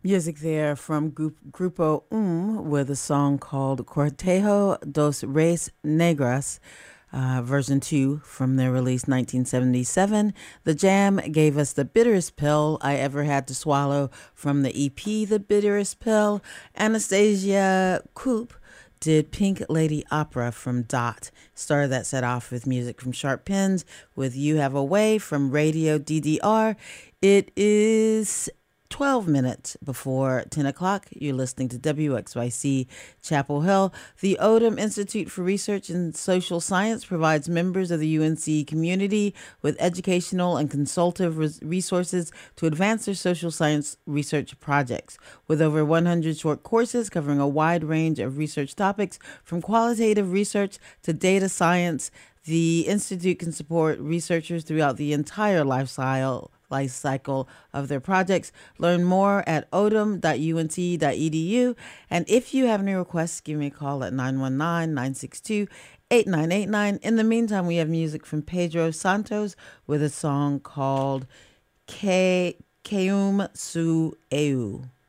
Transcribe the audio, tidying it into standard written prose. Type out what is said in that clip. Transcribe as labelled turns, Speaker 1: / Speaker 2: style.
Speaker 1: Music there from Grupo with a song called Cortejo dos Reis Negras, version 2 from their release 1977. The Jam gave us The Bitterest Pill I Ever Had to Swallow from the EP The Bitterest Pill. Anastasia Coop did Pink Lady Opera from Dot. Started that set off with music from Sharp Pins with You Have a Way from Radio DDR. It is 12 minutes before 10 o'clock. You're listening to WXYC Chapel Hill. The Odom Institute for Research in Social Science provides members of the UNC community with educational and consultative resources to advance their social science research projects. With over 100 short courses covering a wide range of research topics, from qualitative research to data science, the Institute can support researchers throughout the entire life cycle of their projects. Learn more at odom.unt.edu. And if you have any requests, give me a call at 919-962-8989. In the meantime, we have music from Pedro Santos with a song called Keum Su Eu.